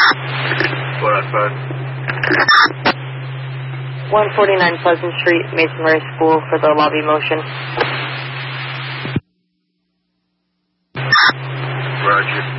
What outside? 149 Pleasant Street, Masonry School for the lobby motion. Roger.